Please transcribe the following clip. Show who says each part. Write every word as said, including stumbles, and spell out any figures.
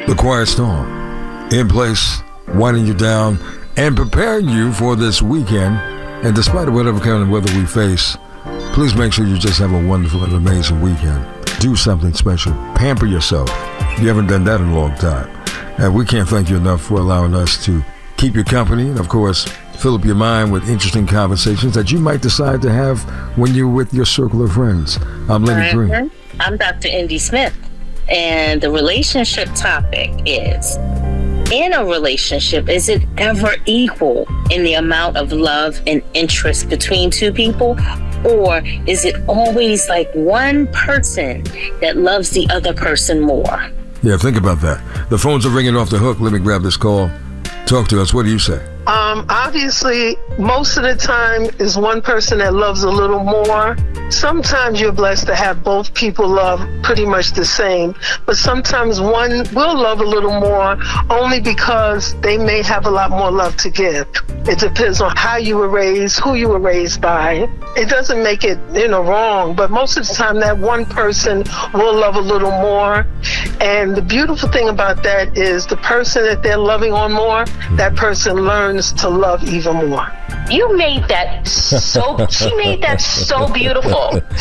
Speaker 1: The Quiet Storm, in place, winding you down, and preparing you for this weekend. And despite whatever kind of weather we face, please make sure you just have a wonderful and amazing weekend. Do something special. Pamper yourself. You haven't done that in a long time. And we can't thank you enough for allowing us to keep you company and, of course, fill up your mind with interesting conversations that you might decide to have when you're with your circle of friends. I'm Lenny
Speaker 2: Mm-hmm.
Speaker 1: Green.
Speaker 2: I'm Doctor Indy Smith. And the relationship topic is, in a relationship, is it ever equal in the amount of love and interest between two people? Or is it always like one person that loves the other person more?
Speaker 1: Yeah, think about that. The phones are ringing off the hook. Let me grab this call. Talk to us. What do you say?
Speaker 3: Um, obviously, most of the time is one person that loves a little more. Sometimes you're blessed to have both people love pretty much the same, but sometimes one will love a little more only because they may have a lot more love to give. It depends on how you were raised, who you were raised by. It doesn't make it, you know, wrong, but most of the time that one person will love a little more. And the beautiful thing about that is the person that they're loving on more, that person learns to love even more.
Speaker 2: You made that so, she made that so beautiful.